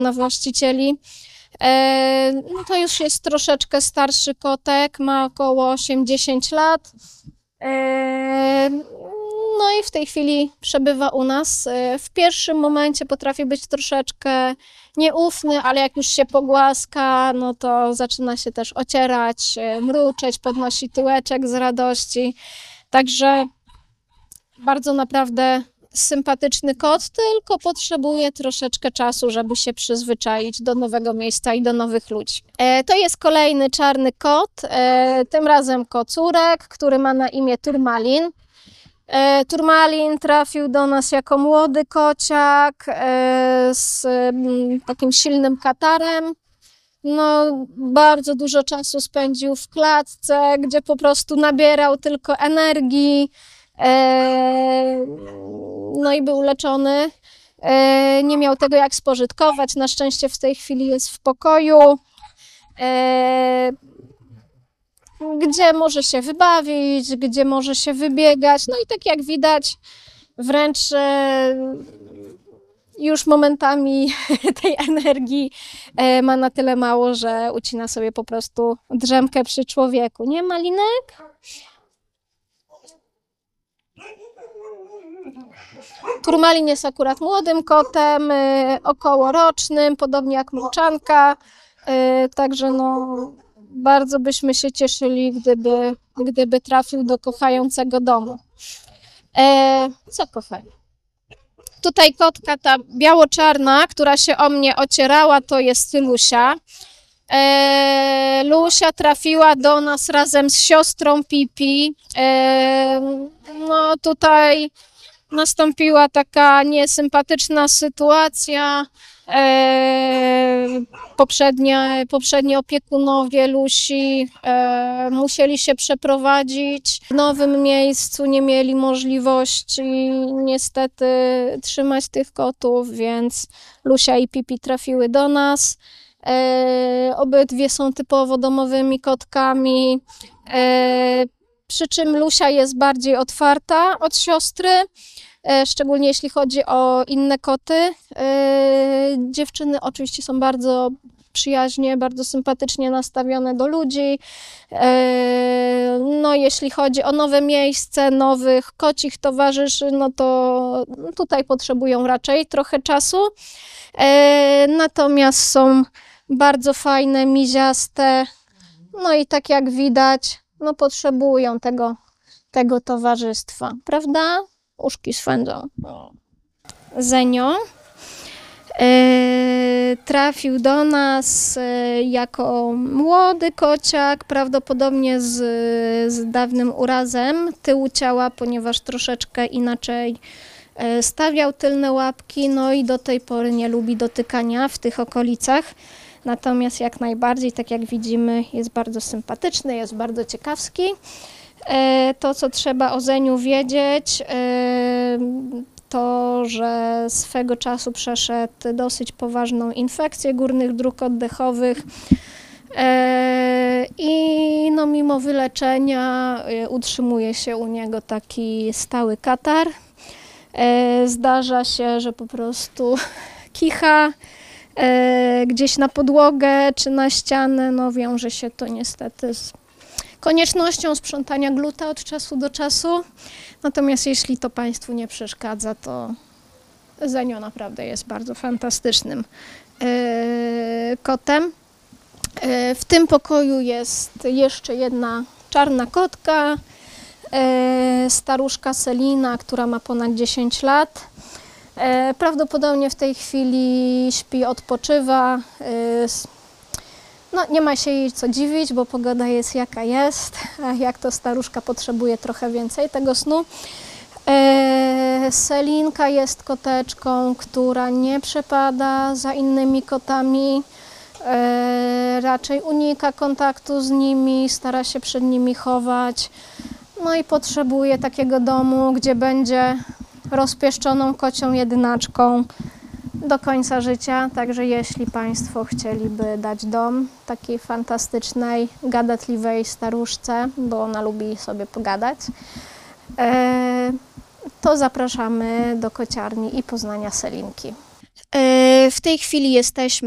na właścicieli. No to już jest troszeczkę starszy kotek, ma około 8-10 lat. No i w tej chwili przebywa u nas. W pierwszym momencie potrafi być troszeczkę nieufny, ale jak już się pogłaska, no to zaczyna się też ocierać, mruczeć, podnosi tyłeczek z radości. Także bardzo naprawdę sympatyczny kot, tylko potrzebuje troszeczkę czasu, żeby się przyzwyczaić do nowego miejsca i do nowych ludzi. To jest kolejny czarny kot, tym razem kocurek, który ma na imię Turmalin. Turmalin trafił do nas jako młody kociak z takim silnym katarem. No, bardzo dużo czasu spędził w klatce, gdzie po prostu nabierał tylko energii. No i był leczony. Nie miał tego jak spożytkować. Na szczęście w tej chwili jest w pokoju, gdzie może się wybawić, gdzie może się wybiegać. No i tak jak widać, wręcz już momentami tej energii ma na tyle mało, że ucina sobie po prostu drzemkę przy człowieku. Nie, Malinek? Turmalin jest akurat młodym kotem, okołorocznym, podobnie jak mruczanka, także no, bardzo byśmy się cieszyli, gdyby trafił do kochającego domu. Co kochani? Tutaj kotka ta biało-czarna, która się o mnie ocierała, to jest Lusia. Lusia trafiła do nas razem z siostrą Pipi. No tutaj nastąpiła taka niesympatyczna sytuacja. Poprzedni opiekunowie Lusi musieli się przeprowadzić w nowym miejscu, nie mieli możliwości niestety trzymać tych kotów, więc Lusia i Pipi trafiły do nas. Obydwie są typowo domowymi kotkami, przy czym Lusia jest bardziej otwarta od siostry, szczególnie jeśli chodzi o inne koty. Dziewczyny oczywiście są bardzo przyjaźnie, bardzo sympatycznie nastawione do ludzi. No, jeśli chodzi o nowe miejsce, nowych kocich towarzyszy, no to tutaj potrzebują raczej trochę czasu. Natomiast są bardzo fajne, miziaste, no i tak jak widać, no potrzebują tego towarzystwa, prawda? Uszki swędzą. Zenio trafił do nas jako młody kociak, prawdopodobnie z dawnym urazem tyłu ciała, ponieważ troszeczkę inaczej stawiał tylne łapki, no i do tej pory nie lubi dotykania w tych okolicach. Natomiast jak najbardziej, tak jak widzimy, jest bardzo sympatyczny, jest bardzo ciekawski. To, co trzeba o Zeniu wiedzieć, to, że swego czasu przeszedł dosyć poważną infekcję górnych dróg oddechowych i no, mimo wyleczenia utrzymuje się u niego taki stały katar. Zdarza się, że po prostu kicha gdzieś na podłogę czy na ścianę. No, wiąże się to niestety z koniecznością sprzątania gluta od czasu do czasu. Natomiast jeśli to Państwu nie przeszkadza, to Zenio naprawdę jest bardzo fantastycznym kotem. W tym pokoju jest jeszcze jedna czarna kotka, staruszka Selina, która ma ponad 10 lat. Prawdopodobnie w tej chwili śpi, odpoczywa. No, nie ma się jej co dziwić, bo pogoda jest jaka jest, a jak to staruszka potrzebuje trochę więcej tego snu. Selinka jest koteczką, która nie przepada za innymi kotami, raczej unika kontaktu z nimi, stara się przed nimi chować. No i potrzebuje takiego domu, gdzie będzie rozpieszczoną kocią jedynaczką do końca życia. Także jeśli Państwo chcieliby dać dom takiej fantastycznej, gadatliwej staruszce, bo ona lubi sobie pogadać, to zapraszamy do kociarni i Poznania Selinki. W tej chwili jesteśmy